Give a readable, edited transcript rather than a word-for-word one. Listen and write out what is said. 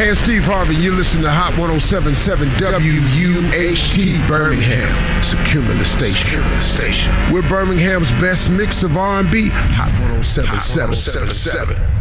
Hey, I'm Steve Harvey. You listen to Hot 107.7 WUHT Birmingham. It's a Cumulus station. We're Birmingham's best mix of R&B. Hot 107.7.